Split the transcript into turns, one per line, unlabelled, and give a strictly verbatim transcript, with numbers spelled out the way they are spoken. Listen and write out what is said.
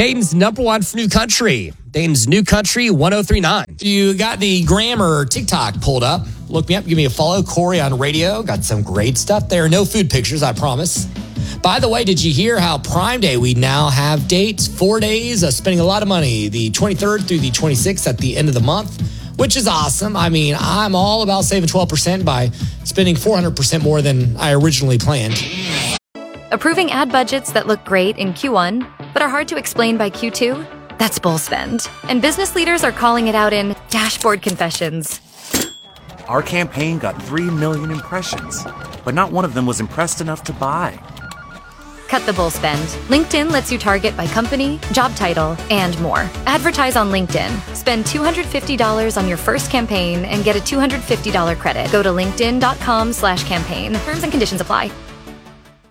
Dayton's number one for New Country. Dayton's New Country one oh three point nine.
You got the Grammar TikTok pulled up. Look me up. Give me a follow. Corey on radio. Got some great stuff there. No food pictures, I promise. By the way, did you hear how Prime Day, we now have dates? Four days of spending a lot of money. The twenty-third through the twenty-sixth at the end of the month, which is awesome. I mean, I'm all about saving twelve percent by spending four hundred percent more than I originally planned.
Approving ad budgets that look great in Q one, but are hard to explain by Q two? That's bull spend. And business leaders are calling it out in dashboard confessions.
Our campaign got three million impressions, but not one of them was impressed enough to buy.
Cut the bull spend. LinkedIn lets you target by company, job title, and more. Advertise on LinkedIn. Spend two hundred fifty dollars on your first campaign and get a two hundred fifty dollars credit. Go to linkedin dot com slash campaign. Terms and conditions apply.